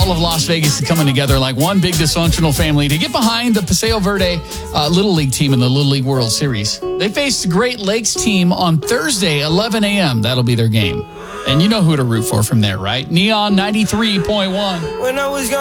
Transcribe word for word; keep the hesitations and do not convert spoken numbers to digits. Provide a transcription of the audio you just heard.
all of Las Vegas is coming together like one big dysfunctional family to get behind the Paseo Verde uh, Little League team in the Little League World Series. They face the Great Lakes team on Thursday, eleven a.m. That'll be their game. And you know who to root for from there, right? Neon ninety-three point one. When I was young.